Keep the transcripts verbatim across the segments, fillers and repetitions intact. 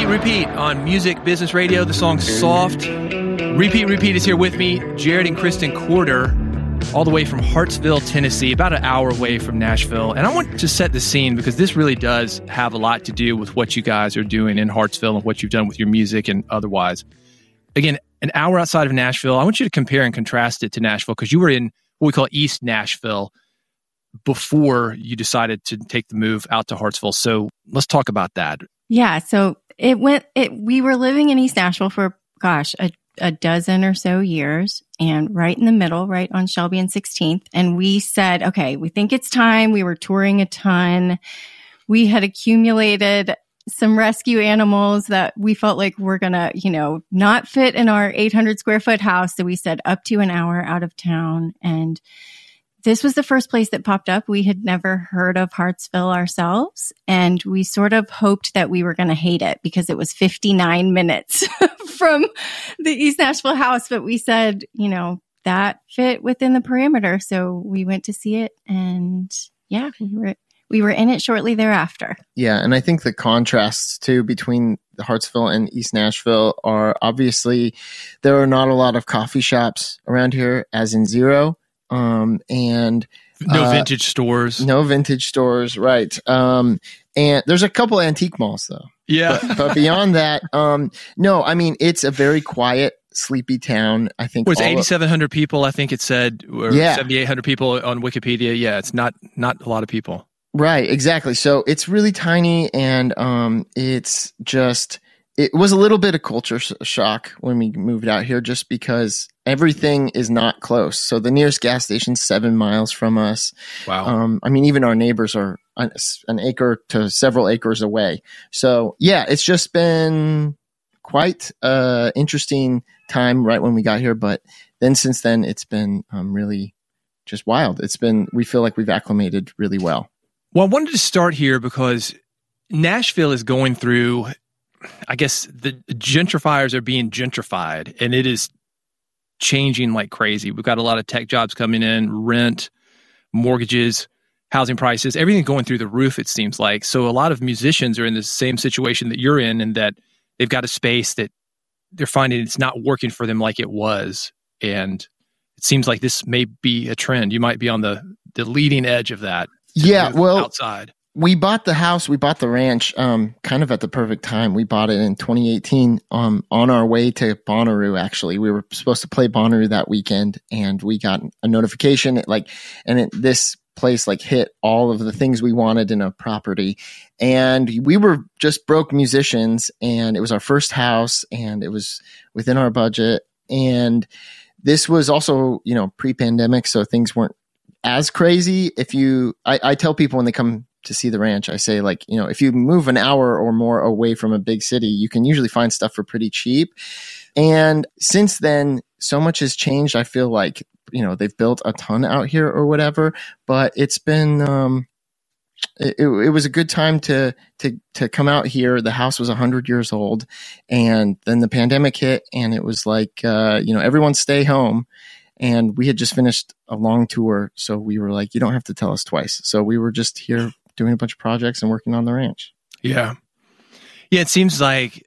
Repeat, Repeat on Music Business Radio. The song Soft. Repeat, Repeat is here with me, Jared and Kristen Corder, all the way from Hartsville, Tennessee, about an hour away from Nashville. And I want to set the scene because this really does have a lot to do with what you guys are doing in Hartsville and what you've done with your music and otherwise. Again, an hour outside of Nashville. I want you to compare and contrast it to Nashville because you were in what we call East Nashville before you decided to take the move out to Hartsville. So let's talk about that. Yeah. So it went, it, we were living in East Nashville for, gosh, a, a dozen or so years and right in the middle, right on Shelby and sixteenth. And we said, okay, we think it's time. We were touring a ton. We had accumulated some rescue animals that we felt like were going to, you know, not fit in our eight hundred square foot house. So we said up to an hour out of town. And this was the first place that popped up. We had never heard of Hartsville ourselves. And we sort of hoped that we were going to hate it because it was fifty-nine minutes from the East Nashville house. But we said, you know, that fit within the parameter. So we went to see it. And yeah, we were we were in it shortly thereafter. Yeah. And I think the contrasts too between Hartsville and East Nashville are obviously there are not a lot of coffee shops around here, as in zero. Um, and no uh, vintage stores, no vintage stores. Right. Um, and there's a couple antique malls though. Yeah. But, but beyond that, um, no, I mean, it's a very quiet, sleepy town. I think it was eighty-seven hundred people. I think it said, or yeah. seventy-eight hundred people on Wikipedia. Yeah. It's not, not a lot of people. Right. Exactly. So it's really tiny and, um, it's just, it was a little bit of culture sh- shock when we moved out here just because everything is not close. So the nearest gas station's seven miles from us. Wow. Um, I mean, even our neighbors are an, an acre to several acres away. So yeah, it's just been quite a interesting time right when we got here. But then since then, it's been um, really just wild. It's been, we feel like we've acclimated really well. Well, I wanted to start here because Nashville is going through, I guess the gentrifiers are being gentrified and it is changing like crazy. We've got a lot of tech jobs coming in, rent, mortgages, housing prices, everything going through the roof, it seems like. So a lot of musicians are in the same situation that you're in, and that they've got a space that they're finding it's not working for them like it was. And it seems like this may be a trend. You might be on the, the leading edge of that. Yeah, well, outside. We bought the house, we bought the ranch um, kind of at the perfect time. We bought it in twenty eighteen um, on our way to Bonnaroo, actually. We were supposed to play Bonnaroo that weekend, and we got a notification, it, like, and it, this place like hit all of the things we wanted in a property. And we were just broke musicians, and it was our first house, and it was within our budget. And this was also, you know, pre-pandemic, so things weren't as crazy. If you, I, I tell people when they come to see the ranch, I say, like, you know, if you move an hour or more away from a big city, you can usually find stuff for pretty cheap. And since then, so much has changed. I feel like, you know, they've built a ton out here or whatever, but it's been, um, it, it was a good time to, to, to come out here. The house was a hundred years old, and then the pandemic hit, and it was like, uh, you know, everyone stay home. And we had just finished a long tour. So we were like, you don't have to tell us twice. So we were just here doing a bunch of projects and working on the ranch. Yeah. Yeah. It seems like,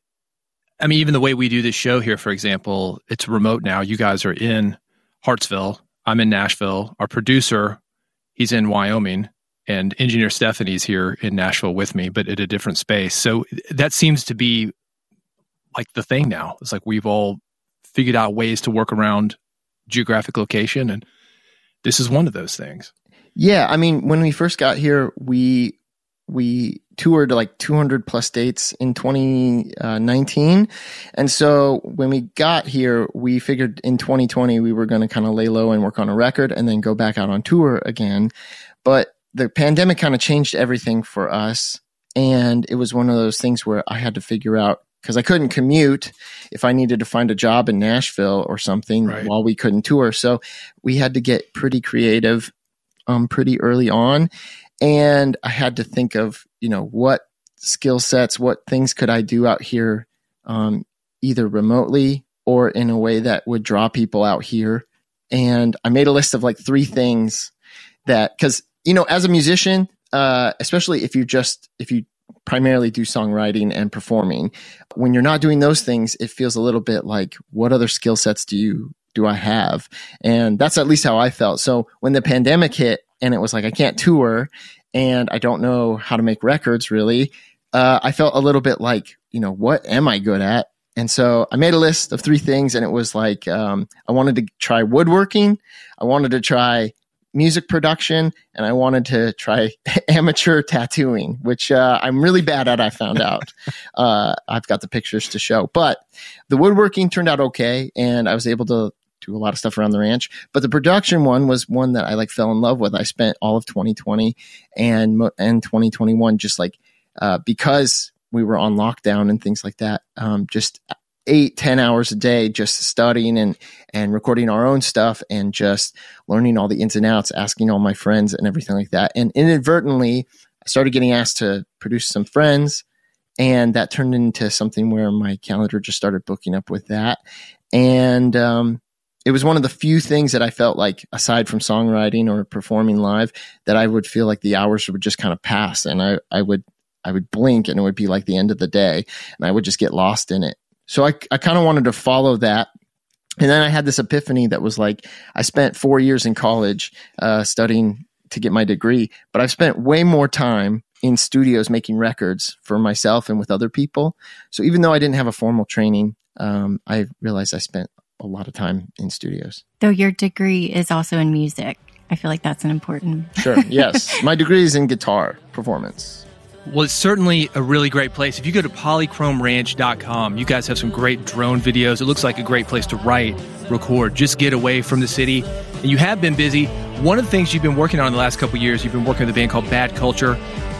I mean, even the way we do this show here, for example, it's remote now. You guys are in Hartsville. I'm in Nashville. Our producer, he's in Wyoming, and engineer Stephanie's here in Nashville with me, but at a different space. So that seems to be like the thing now. It's like we've all figured out ways to work around geographic location, and this is one of those things. Yeah, I mean, when we first got here, we we toured like two hundred plus states in twenty nineteen, and so when we got here, we figured in twenty twenty we were going to kind of lay low and work on a record, and then go back out on tour again. But the pandemic kind of changed everything for us, and it was one of those things where I had to figure out, because I couldn't commute if I needed to find a job in Nashville or something right. while we couldn't tour. So we had to get pretty creative um, pretty early on. And I had to think of, you know, what skill sets, what things could I do out here, um, either remotely or in a way that would draw people out here. And I made a list of like three things that, because, you know, as a musician, uh, especially if you just, if you primarily do songwriting and performing. When you're not doing those things, it feels a little bit like, what other skill sets do you do I have? And that's at least how I felt. So when the pandemic hit and it was like, I can't tour and I don't know how to make records really, uh, I felt a little bit like, you know, what am I good at? And so I made a list of three things, and it was like, um, I wanted to try woodworking, I wanted to try music production, and I wanted to try amateur tattooing, which uh, I'm really bad at, I found out. uh, I've got the pictures to show. But the woodworking turned out okay, and I was able to do a lot of stuff around the ranch. But the production one was one that I like fell in love with. I spent all of twenty twenty and, and twenty twenty-one just like uh, because we were on lockdown and things like that, um, just eight, ten hours a day, just studying and, and recording our own stuff and just learning all the ins and outs, asking all my friends and everything like that. And inadvertently, I started getting asked to produce some friends, and that turned into something where my calendar just started booking up with that. And, um, it was one of the few things that I felt like, aside from songwriting or performing live, that I would feel like the hours would just kind of pass, and I, I would, I would blink and it would be like the end of the day, and I would just get lost in it. So I, I kind of wanted to follow that. And then I had this epiphany that was like, I spent four years in college uh, studying to get my degree, but I've spent way more time in studios making records for myself and with other people. So even though I didn't have a formal training, um, I realized I spent a lot of time in studios. Though your degree is also in music. I feel like that's an important... Sure, yes. My degree is in guitar performance. Well, it's certainly a really great place. If you go to polychrome ranch dot com, you guys have some great drone videos. It looks like a great place to write, record, just get away from the city. And you have been busy. One of the things you've been working on in the last couple of years, you've been working with a band called Bad Culture.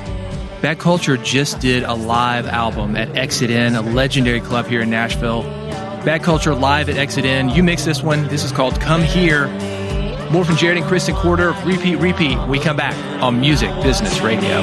Bad Culture just did a live album at Exit In, a legendary club here in Nashville. Bad Culture live at Exit In. You mixed this one. This is called Come Here. More from Jared and Kristen Quarter. Repeat, repeat. We come back on Music Business Radio.